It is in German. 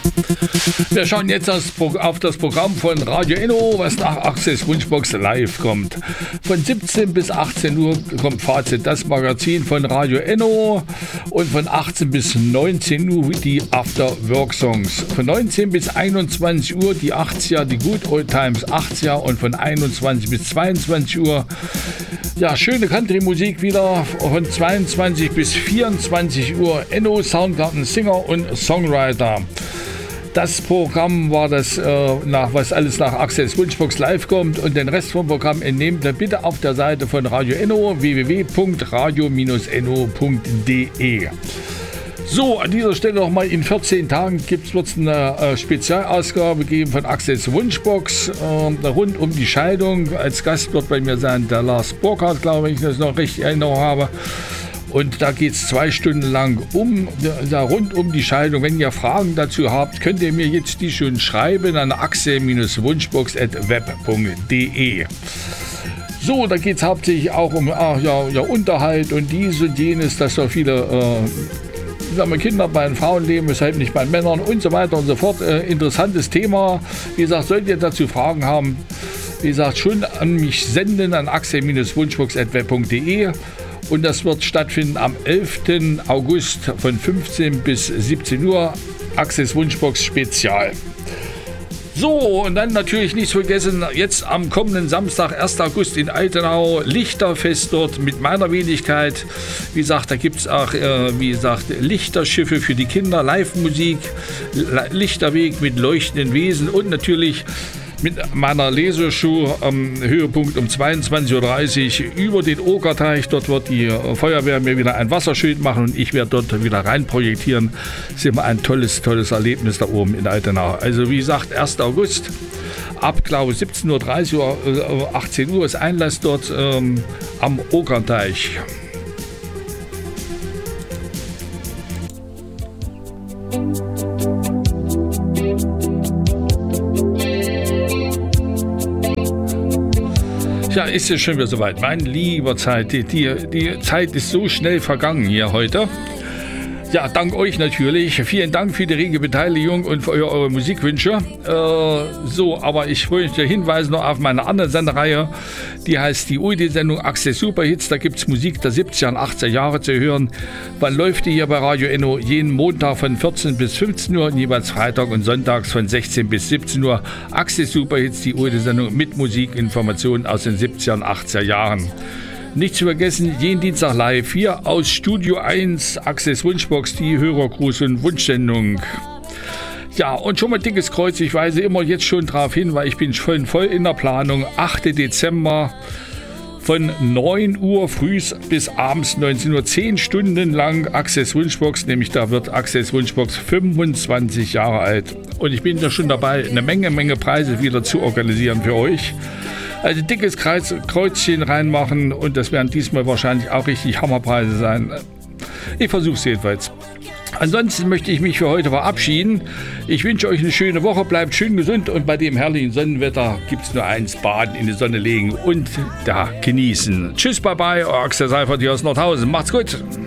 Wir schauen jetzt auf das Programm von Radio Enno, was nach Axels Wunschbox live kommt. Von 17 bis 18 Uhr kommt Fazit, das Magazin von Radio Enno, und von 18 bis 19 Uhr die After-Work-Songs. Von 19 bis 21 Uhr die 80er, die Good Old Times 80er, und von 21 bis 22 Uhr ja, schöne Country-Musik wieder. Von 22 bis 24 Uhr Enno, Soundgarden, Singer und Songwriter. Das Programm war das, was alles nach Axels Wunschbox live kommt, und den Rest vom Programm entnehmt ihr bitte auf der Seite von Radio Enno, www.radio-enno.de. So, an dieser Stelle nochmal, in 14 Tagen wird es eine Spezialausgabe geben von Axels Wunschbox, rund um die Scheidung. Als Gast wird bei mir sein der Lars Burkhardt, glaube ich, wenn ich das noch richtig in Erinnerung habe. Und da geht es 2 Stunden lang rund um die Scheidung. Wenn ihr Fragen dazu habt, könnt ihr mir jetzt die schon schreiben an axel-wunschbox@web.de. So, da geht es hauptsächlich auch um Unterhalt und dies und jenes, dass so viele Kinder bei den Frauen leben, weshalb nicht bei Männern und so weiter und so fort. Interessantes Thema. Wie gesagt, solltet ihr dazu Fragen haben, wie gesagt, schon an mich senden an axel-wunschbox@web.de. Und das wird stattfinden am 11. August von 15 bis 17 Uhr. Axels Wunschbox Spezial. So, und dann natürlich nicht vergessen, jetzt am kommenden Samstag, 1. August in Altenau, Lichterfest dort mit meiner Wenigkeit. Wie gesagt, da gibt es auch, Lichterschiffe für die Kinder, Live-Musik, Lichterweg mit leuchtenden Wesen und natürlich mit meiner Leseshow am Höhepunkt um 22.30 Uhr über den Okerteich. Dort wird die Feuerwehr mir wieder ein Wasserschild machen und ich werde dort wieder rein projektieren. Das ist immer ein tolles Erlebnis da oben in Altenau. Also wie gesagt, 1. August ab, glaube ich, 17.30 Uhr, 18 Uhr ist Einlass dort am Okerteich. Ja, ist es schon wieder soweit. Mein lieber Zeit, die Zeit ist so schnell vergangen hier heute. Ja, dank euch natürlich. Vielen Dank für die rege Beteiligung und für eure Musikwünsche. Aber ich wollte hinweisen noch auf meine andere Sendereihe. Die heißt die UID-Sendung Axels Superhits. Da gibt es Musik der 70er und 80er Jahre zu hören. Wann läuft die hier bei Radio Enno? Jeden Montag von 14 bis 15 Uhr und jeweils Freitag und Sonntags von 16 bis 17 Uhr. Axels Superhits, die UID-Sendung mit Musikinformationen aus den 70er und 80er Jahren. Nicht zu vergessen, jeden Dienstag live hier aus Studio 1, Axels Wunschbox, die Hörergruß- und Wunschsendung. Ja, und schon mal dickes Kreuz, ich weise immer jetzt schon darauf hin, weil ich bin schon voll in der Planung. 8. Dezember von 9 Uhr früh bis abends 19 Uhr, 10 Stunden lang Axels Wunschbox, nämlich da wird Axels Wunschbox 25 Jahre alt. Und ich bin da schon dabei, eine Menge Preise wieder zu organisieren für euch. Also dickes Kreuzchen reinmachen und das werden diesmal wahrscheinlich auch richtig Hammerpreise sein. Ich versuche es jedenfalls. Ansonsten möchte ich mich für heute verabschieden. Ich wünsche euch eine schöne Woche, bleibt schön gesund und bei dem herrlichen Sonnenwetter gibt es nur eins: Baden, in die Sonne legen und da genießen. Tschüss, bye bye, euer Axel Seifert hier aus Nordhausen. Macht's gut.